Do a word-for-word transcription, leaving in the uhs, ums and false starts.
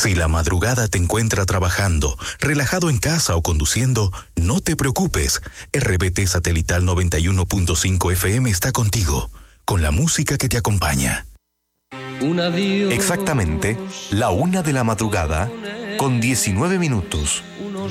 Si la madrugada te encuentra trabajando, relajado en casa o conduciendo, no te preocupes. R B T Satelital noventa y uno punto cinco F M está contigo, con la música que te acompaña. Un adiós. Exactamente, la una de la madrugada, con diecinueve minutos.